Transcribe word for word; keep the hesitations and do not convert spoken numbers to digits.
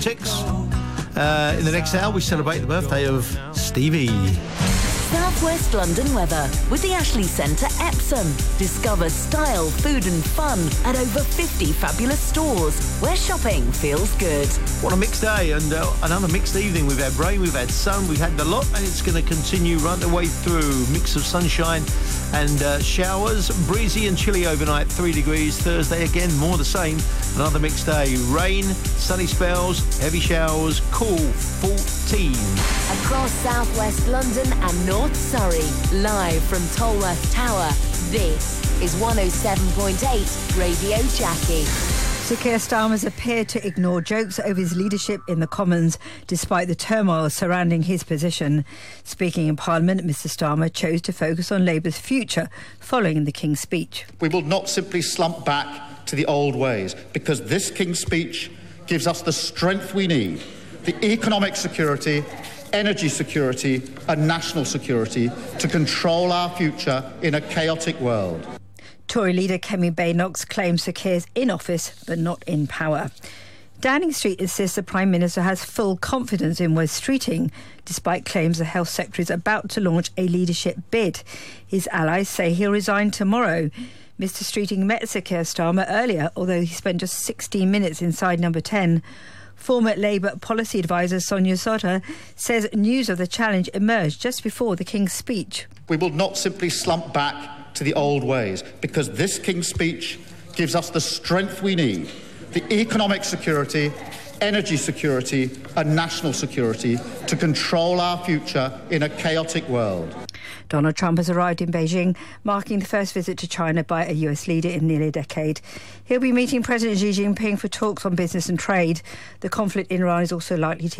Six. Uh, in the next hour, we celebrate the birthday of Stevie. South West London weather with the Ashley Centre Epsom. Discover style, food and fun at over fifty fabulous stores where shopping feels good. What a mixed day and uh, another mixed evening. We've had rain, we've had sun, we've had the lot, and it's going to continue right the way through. Mix of sunshine and uh, showers. Breezy and chilly overnight, three degrees. Thursday again, more the same. Another mixed day. Rain, sunny spells, heavy showers, cool, fourteen. Across South West London and North Surrey, live from Tolworth Tower, this is one oh seven point eight Radio Jackie. Sir Keir Starmer's appeared to ignore jokes over his leadership in the Commons despite the turmoil surrounding his position. Speaking in Parliament, Mr Starmer chose to focus on Labour's future following the King's speech. We will not simply slump back to the old ways, because this King's speech gives us the strength we need, the economic security, energy security and national security to control our future in a chaotic world. Tory leader Kemi Badenoch claims Sir Keir's in office but not in power. Downing Street insists the Prime Minister has full confidence in Wes Streeting, despite claims the Health Secretary is about to launch a leadership bid. His allies say he'll resign tomorrow. Mister Streeting met Sir Keir Starmer earlier, although he spent just sixteen minutes inside number ten. Former Labour policy advisor Sonia Sodha says news of the challenge emerged just before the King's speech. We will not simply slump back to the old ways, because this King's speech gives us the strength we need, the economic security, energy security and national security to control our future in a chaotic world. Donald Trump has arrived in Beijing, marking the first visit to China by a U S leader in nearly a decade. He'll be meeting President Xi Jinping for talks on business and trade. The conflict in Iran is also likely to